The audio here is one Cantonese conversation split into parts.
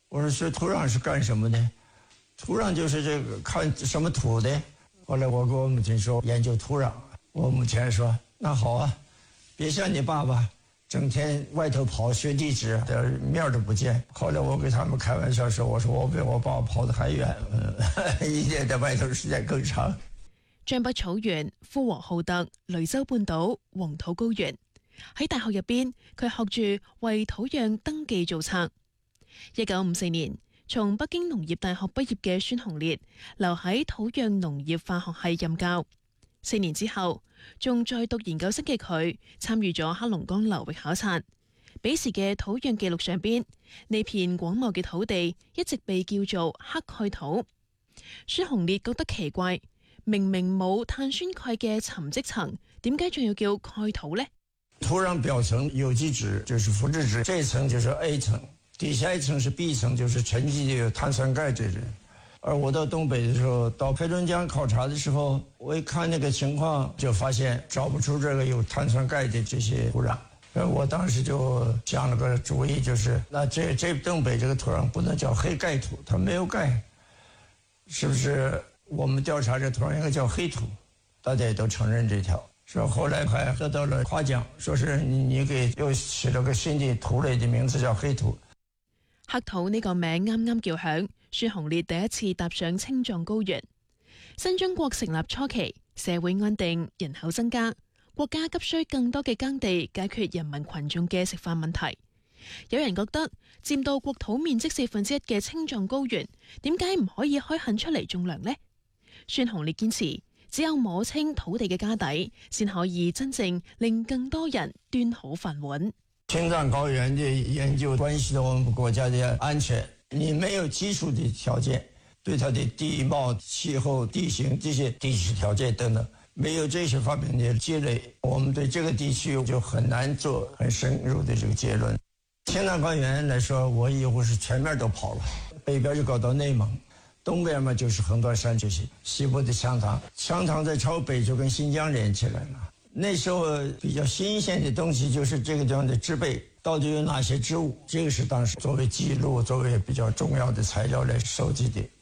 我说学土壤是干什么的？土壤就是这个看什么土的。后来我跟我母亲说研究土壤，我母亲说那好啊，别像你爸爸整天外头跑学地质，面都不见。后来我给他们开玩笑说，我说我比我爸跑得還遠，一年在外頭時間更長。 張北草原、呼和浩特、雷州半島、黃土高原，喺大學入邊，佢學住為土壤登記造冊。1954年，從北京農業大學畢業嘅孫鴻烈留喺土壤農業化學系任教。4年之後，仲在讀研究生嘅佢參與咗黑龍江流域考察。彼時嘅土壤記錄上邊，呢片廣袤嘅土地一直被叫做黑蓋土。孫鴻烈覺得奇怪，明明冇碳酸鈣嘅沉積層，點解仲要叫蓋土呢？ 土壤表層有機質，就是腐殖質，這一層就是 A 層，底下一層是 B 層，就是沉積的有碳酸鈣這種。而我到東北的時候，到黑龍江考察的時候，我一看那個情況，就發現找不出這個有碳酸鈣的這些土壤。我當時就想了個主意，就是那這東北這個土壤不能叫黑蓋土，它沒有鈣，是不是我們調查這土壤應該叫黑土？大家也都承認這條。說後來還得到了誇獎，說是你給又起了個新的土類的名字叫黑土。 黑土呢個名啱啱叫響，孫鴻烈第一次踏上青藏高原。新中國成立初期，社會安定，人口增加，國家急需更多嘅耕地解決人民群眾嘅食飯問題。有人覺得佔到國土面積1/4嘅青藏高原，點解唔可以開墾出嚟種糧呢？孫鴻烈堅持，只有摸清土地嘅家底，先可以真正令更多人端好飯碗。 青藏高原的研究關係到我們國家的安全，你沒有基礎的條件，對它的地貌、氣候、地形這些地質條件等等，沒有這些方面的積累，我們對這個地區就很難做很深入的這個結論。青藏高原來說，我以後是全面都跑了，北邊就搞到內蒙，東邊嘛就是橫斷山這些，西部的羌塘在朝北就跟新疆連起來了。那時候比較新鮮的東西就是這個地方的植被，到底有哪些植物，這個是當時作為記錄、作為比較重要的材料來收集的。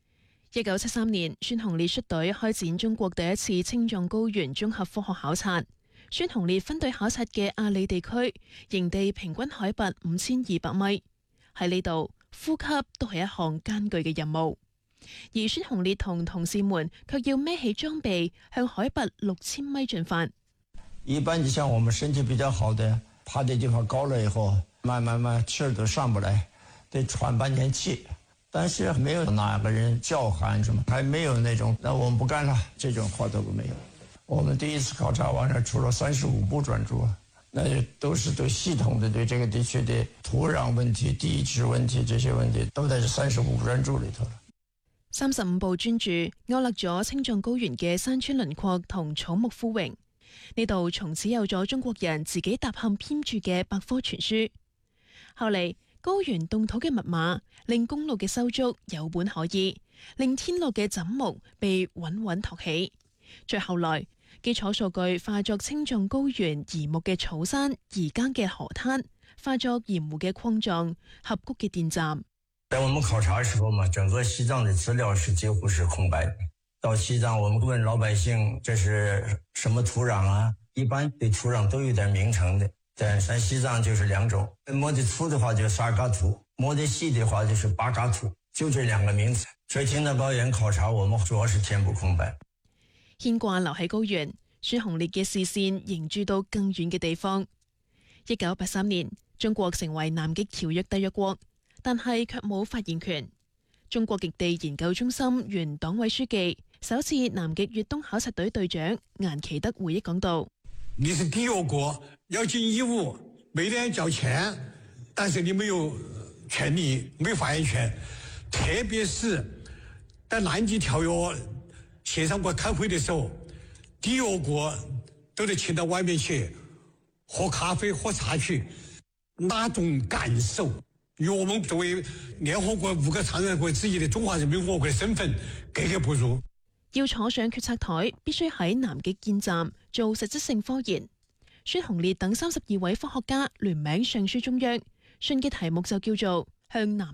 1973年，孫鴻烈率隊開展中國第一次青藏高原綜合科學考察。孫鴻烈分隊考察嘅阿里地區，營地平均海拔5200米，喺呢度呼吸都係一項艱巨嘅任務。而孫鴻烈同同事們卻要孭起裝備向海拔6000米進發。 一般就像我們身體比較好的，爬的地方高了以後，慢慢氣兒都上不來，得喘半天氣。但是沒有哪個人叫喊什麼，還沒有那種，那我們不幹了，這種話都沒有。我們第一次考察完了，出了35部專著，那都是對系統的對這個地區的土壤問題、地質問題這些問題，都在這35部專著裏頭了。 35部專著勾勒咗青藏高原嘅山川輪廓同草木枯榮。呢度從此有咗中國人自己踏勘編著嘅百科全書。後嚟高原凍土嘅密碼令公路嘅修築有本可依，令天路嘅枕木被穩穩托起。再後來基礎數據化作青藏高原宜牧嘅草山、宜耕嘅河灘，化作鹽湖嘅礦藏、峽谷嘅電站。 在我們考察的時候嘛，整個西藏的資料是幾乎是空白的。到西藏，我們問老百姓這是什麼土壤啊？一般對土壤都有點名稱的。在西藏就是兩種，摸得粗的話就是沙嘎土，摸得細的話就是巴嘎土，就這兩個名詞。所以青藏高原考察，我們主要是填補空白。 牽掛留喺高原，孫鴻烈嘅視線凝注到更遠嘅地方。1983年，中國成為南極條約締約國，但係卻冇發言權。中國極地研究中心原黨委書記、首次南極越冬考察隊隊長顏其德回憶講道： 你是締約國，要盡義務，每年交錢，但是你沒有權利，沒有發言權。特別是在南極條約協商國開會的時候，締約國都得請到外面去喝咖啡、喝茶去，那種感受與我們作為聯合國5個常任國之一的中華人民共和國的身份格格不入。 要坐上決策台，必須喺南極建站做實質性科研。孫鴻烈等32位科學家聯名上書中央，信嘅題目就叫做向南